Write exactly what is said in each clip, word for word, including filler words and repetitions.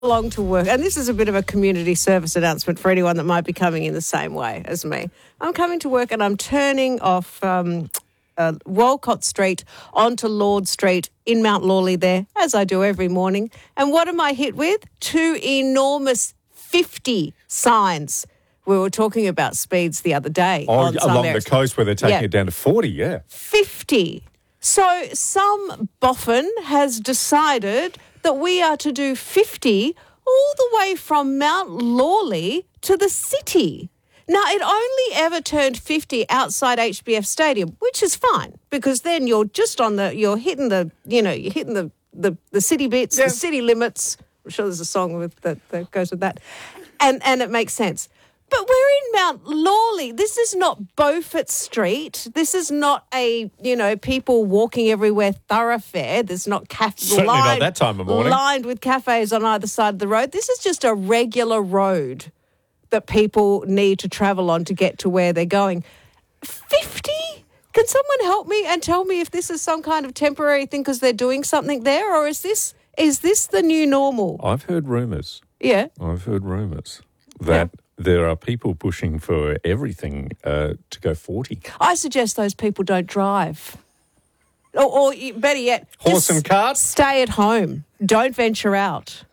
along to work, and this is a bit of a community service announcement for anyone that might be coming in the same way as me. I'm coming to work and I'm turning off um, uh, Walcott Street onto Lord Street in Mount Lawley there, as I do every morning. And what am I hit with? Two enormous fifty signs. We were talking about speeds the other day. Oh, on along areas. the coast where they're taking Yeah. it down to forty, yeah. fifty. So some boffin has decided that we are to do fifty all the way from Mount Lawley to the city. Now, it only ever turned fifty outside H B F Stadium, which is fine because then you're just on the, you're hitting the, you know, you're hitting the, the, the city bits, Yeah. the city limits. I'm sure there's a song with that, that goes with that. And, and it makes sense. But we're in Mount Lawley. This is not Beaufort Street. This is not a, you know, people walking everywhere thoroughfare. There's not cafes Certainly not lined, that time of morning. lined with cafes on either side of the road. This is just a regular road that people need to travel on to get to where they're going. fifty? Can someone help me and tell me if this is some kind of temporary thing because they're doing something there, or is this is this the new normal? I've heard rumours. Yeah. I've heard rumours that there are people pushing for everything uh, to go forty. I suggest those people don't drive. Or, or better yet, Horse just and cart? stay at home. Don't venture out.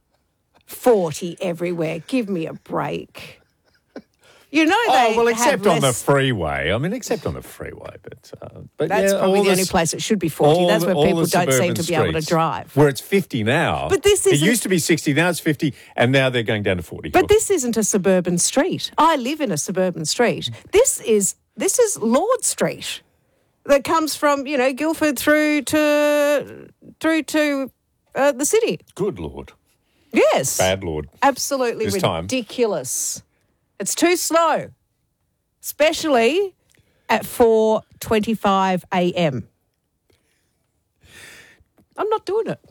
forty everywhere. Give me a break. You know they Oh, well, have except on the less- freeway. I mean, except on the freeway. But, uh, but That's yeah, probably all the the only s- place it should be forty. all That's the- where all people the don't seem suburban to be able to streets, drive. Where it's fifty now. But this It isn't- used to be sixty, now it's fifty, and now they're going down to forty. But this isn't a suburban street. I live in a suburban street. This is this is Lord Street that comes from, you know, Guildford through to through to uh, the city. Good Lord. Yes. Bad Lord. Absolutely This time. ridiculous. It's too slow, especially at four twenty-five a.m. I'm not doing it.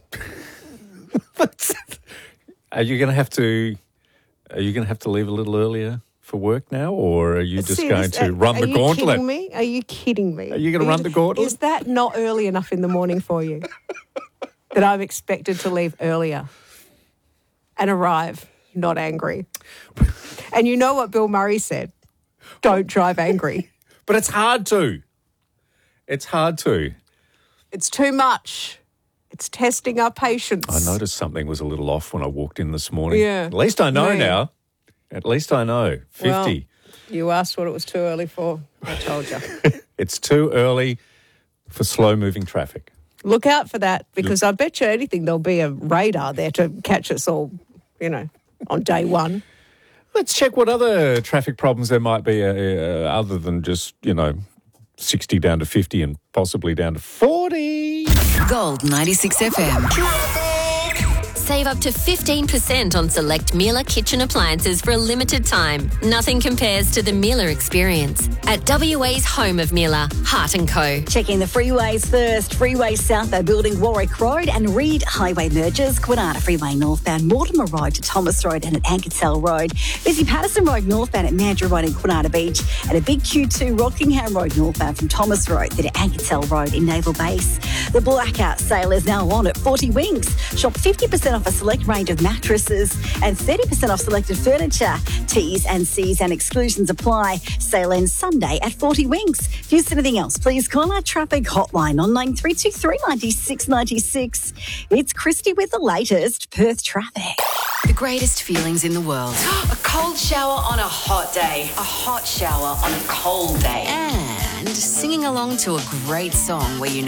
Are you going to have to? Are you going to have to leave a little earlier for work now, or are you just See, going is- to are- run are the you gauntlet? kidding me? Are you kidding me? Are you gonna run the gauntlet? Is that not early enough in the morning for you? That I'm expected to leave earlier and arrive not angry. And you know what Bill Murray said? Don't drive angry. But it's hard to. It's hard to. It's too much. It's testing our patience. I noticed something was a little off when I walked in this morning. Yeah. At least I know Me. now. At least I know. fifty. Well, you asked what it was too early for. I told you. It's too early for slow-moving traffic. Look out for that because I bet you anything there'll be a radar there to catch us all, you know, on day one. Let's check what other traffic problems there might be uh, uh, other than just, you know, sixty down to fifty and possibly down to forty. Gold ninety-six F M. Save up to fifteen percent on select Miele kitchen appliances for a limited time. Nothing compares to the Miele experience. At W A's home of Miele, Hart and Co. Checking the freeways first. Freeway South, they're building Warwick Road and Reed Highway merges. Kwinana Freeway northbound, Mortimer Road to Thomas Road and at Ankersell Road. Busy Patterson Road northbound at Mandurah Road in Kwinana Beach. And a big Q two Rockingham Road northbound from Thomas Road to Ankersell Road in Naval Base. The blackout sale is now on at forty Winks. Shop fifty percent off a select range of mattresses and thirty percent off selected furniture. T's and C's and exclusions apply. Sale ends Sunday at forty Winks. If you see anything else, please call our traffic hotline on nine three two three, nine six nine six. It's Christy with the latest Perth traffic. The greatest feelings in the world. A cold shower on a hot day. A hot shower on a cold day. And singing along to a great song where you know